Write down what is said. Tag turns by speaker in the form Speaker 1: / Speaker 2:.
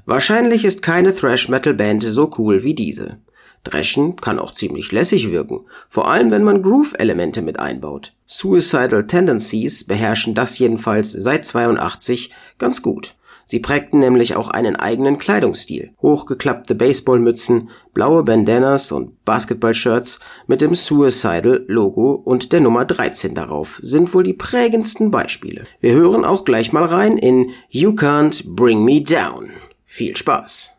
Speaker 1: Wahrscheinlich ist keine Thrash-Metal-Band so cool wie diese. Thrashen kann auch ziemlich lässig wirken, vor allem wenn man Groove-Elemente mit einbaut. Suicidal Tendencies beherrschen das jedenfalls seit 82 ganz gut. Sie prägten nämlich auch einen eigenen Kleidungsstil. Hochgeklappte Baseballmützen, blaue Bandanas und Basketballshirts mit dem Suicidal-Logo und der Nummer 13 darauf sind wohl die prägendsten Beispiele. Wir hören auch gleich mal rein in You Can't Bring Me Down. Viel Spaß!